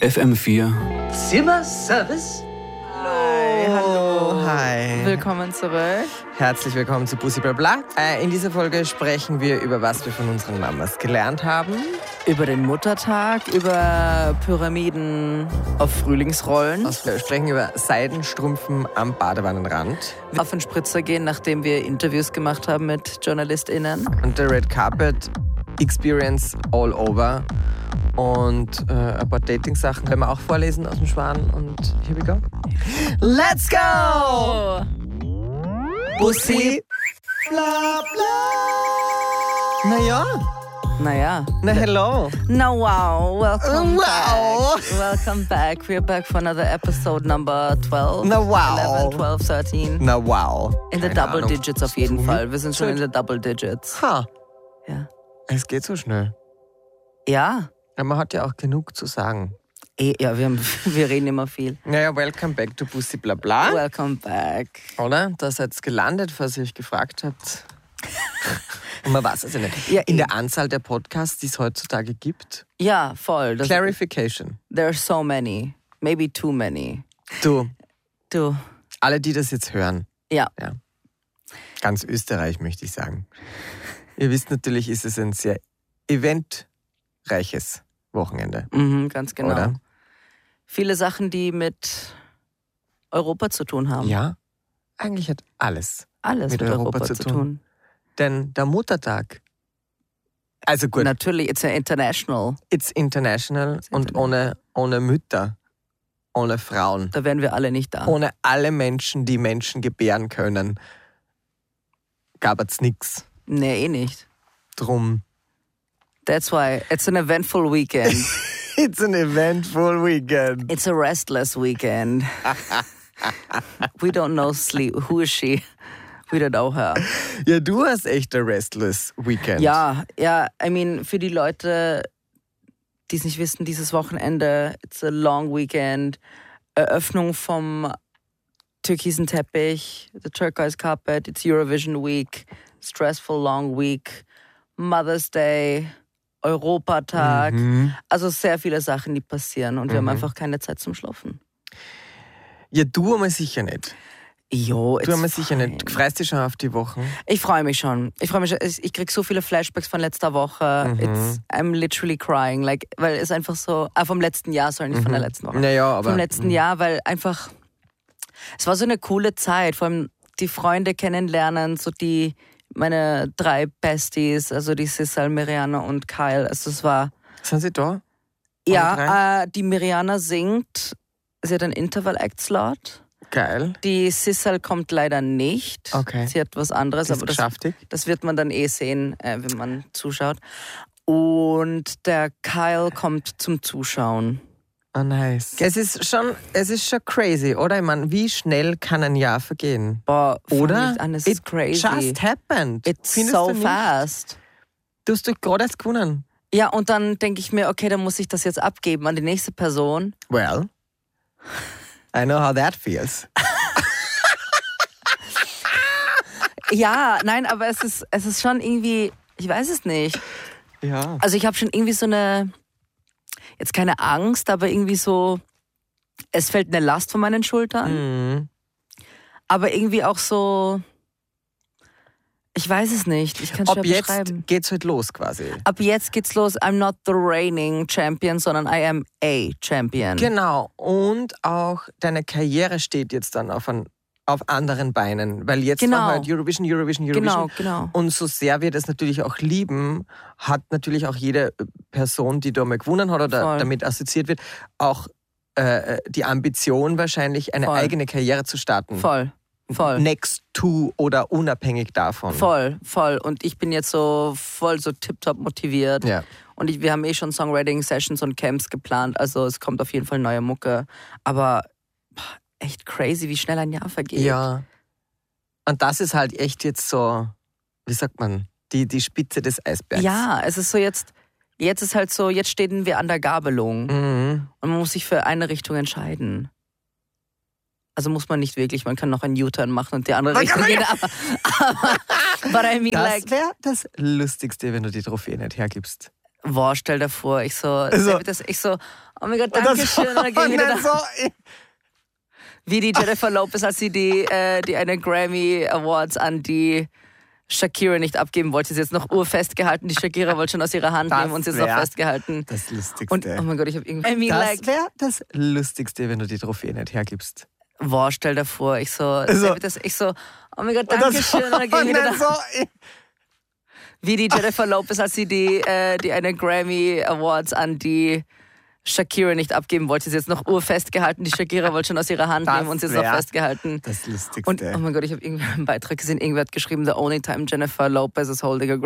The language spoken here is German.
FM4. Zimmerservice? Hallo. Hi. Willkommen zurück. Herzlich willkommen zu Pussy Blabla. In dieser Folge sprechen wir über was wir von unseren Mamas gelernt haben. Über den Muttertag, über Pyramiden auf Frühlingsrollen. Wir sprechen über Seidenstrümpfen am Badewannenrand. Auf den Spritzer gehen, nachdem wir Interviews gemacht haben mit JournalistInnen. Und der Red Carpet Experience all over. Und ein paar Dating-Sachen werden wir auch vorlesen aus dem Schwan. Und here we go. Let's go! Pussy Blabla. Naja. Na hello. Na wow, welcome Wow. back. Welcome back. We're back for another episode number 12. Na wow. 11, 12, 13. Na wow. In the Keine double Ahnung. digits auf jeden Fall. Wir sind schon in Shit. the double digits. Ha, Ja. es geht so schnell. Ja. Ja, man hat ja auch genug zu sagen. Ja, wir reden immer viel. Naja, welcome back to Pussy Blabla. Welcome back. Oder? Da seid ihr gelandet, falls ihr euch gefragt habt. Und man weiß es ja nicht. Ja, In der Anzahl der Podcasts, die es heutzutage gibt. Ja, voll. Clarification. There are so many. Maybe too many. Du, Du. alle, die das jetzt hören, Ja. ganz Österreich möchte ich sagen. Ihr wisst natürlich, ist es ein sehr eventreiches Wochenende. Mhm, ganz genau. Oder? Viele Sachen, die mit Europa zu tun haben. Ja, eigentlich hat alles Alles mit Europa zu tun. Denn der Muttertag, also gut, Natürlich, it's international. it's international und ohne Mütter, ohne Frauen, Da wären wir alle nicht da. ohne alle Menschen, die Menschen gebären können, gab es nichts. Nee, eh nicht. Drum, That's why it's an eventful weekend. it's an eventful weekend. It's a restless weekend. We don't know sleep. Who is she? We don't know her. Ja, du hast echt ein restless Weekend. Ja, I mean, für die Leute, die es nicht wissen, dieses Wochenende, it's a long weekend. Eröffnung vom türkisen Teppich, the turquoise carpet, it's Eurovision Week, stressful long week, Mother's Day, Europatag. Also sehr viele Sachen, die passieren und wir haben einfach keine Zeit zum Schlafen. Ja, du einmal sicher nicht. Jo, Du einmal sicher nicht. Du freust dich schon auf die Wochen. Ich freue mich schon. Ich krieg so viele Flashbacks von letzter Woche. I'm literally crying. Like, weil es einfach so, vom letzten Jahr, sorry, nicht von der letzten Woche. Naja, aber... Vom letzten Jahr, weil einfach, es war so eine coole Zeit. Vor allem die Freunde kennenlernen, so meine 3 Besties, also die Sissal, Miriana und Kyle. Also es war... Sind sie da? Ja, die Miriana singt. Sie hat einen Interval-Act-Slot. Geil. Die Sissal kommt leider nicht. Okay. Sie hat was anderes, Das ist aber geschäftig. das wird man dann sehen, wenn man zuschaut. Und der Kyle kommt zum Zuschauen. Oh, nice. Es ist schon crazy, oder? Ich meine, wie schnell kann ein Jahr vergehen? Boah, fang Oder? nicht an, es It ist crazy. just happened. It's Findest so du nicht? fast. Du hast doch gerade erst gewonnen. Ja, und dann denke ich mir, okay, dann muss ich das jetzt abgeben an die nächste Person. Well, I know how that feels. Ja, nein, aber es ist schon irgendwie, ich weiß es nicht. Ja. Also ich habe schon irgendwie so eine, jetzt keine Angst, aber irgendwie so, es fällt eine Last von meinen Schultern. Aber irgendwie auch so, ich weiß es nicht, ich kann es Ab schwer jetzt beschreiben. geht's halt los quasi. Ab jetzt geht's los, I'm not the reigning champion, sondern I am a champion. Genau. Und auch deine Karriere steht jetzt dann auf anderen Beinen. Weil jetzt Genau. war halt Eurovision. Genau. Und so sehr wir das natürlich auch lieben, hat natürlich auch jede Person, die da mal gewonnen hat oder Voll. damit assoziiert wird, auch die Ambition wahrscheinlich, eine Voll. eigene Karriere zu starten. Voll. Next to oder unabhängig davon. Voll. Und ich bin jetzt so voll so tiptop motiviert. Ja. Und wir haben schon Songwriting-Sessions und Camps geplant. Also es kommt auf jeden Fall neue Mucke. Aber echt crazy, wie schnell ein Jahr vergeht. Ja. Und das ist halt echt jetzt so, wie sagt man, die Spitze des Eisbergs. Ja, es ist so jetzt ist halt so, jetzt stehen wir an der Gabelung. Und man muss sich für eine Richtung entscheiden. Also muss man nicht wirklich, man kann noch einen U-Turn machen und die andere Richtung gehen. Aber but I mean, Das wäre das Lustigste, wenn du die Trophäe nicht hergibst. Wow, stell dir vor, ich so, oh mein Gott, danke schön. Und dann geh ich wieder wie die Jennifer Lopez, als sie die eine Grammy Awards an die Shakira nicht abgeben wollte. Sie ist jetzt noch urfestgehalten. Die Shakira wollte schon aus ihrer Hand nehmen und sie ist noch festgehalten. Das Lustigste. Und oh mein Gott, ich habe irgendwie... Das wäre das Lustigste, wenn du die Trophäe nicht hergibst. Wow, stell dir vor, ich so, oh mein Gott, danke schön. Und dann geh ich wieder wie die Jennifer Lopez, als sie die eine Grammy Awards an die Shakira nicht abgeben wollte. Sie ist jetzt noch urfestgehalten. Die Shakira wollte schon aus ihrer Hand nehmen und sie ist noch festgehalten. Das Lustigste. Und oh mein Gott, ich habe irgendwie einen Beitrag gesehen, irgendwer hat geschrieben, the only time Jennifer Lopez is holding a